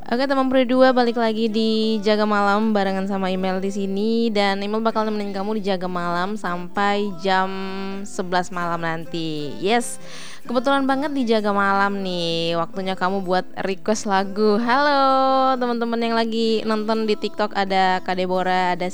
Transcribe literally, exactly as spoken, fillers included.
Oke teman Pro dua, balik lagi di Jaga Malam barengan sama Email di sini, dan Email bakal nemenin kamu di Jaga Malam sampai jam sebelas malam nanti. Yes, kebetulan banget di Jaga Malam nih, waktunya kamu buat request lagu. Halo teman-teman yang lagi nonton di TikTok, ada Kak Deborah, ada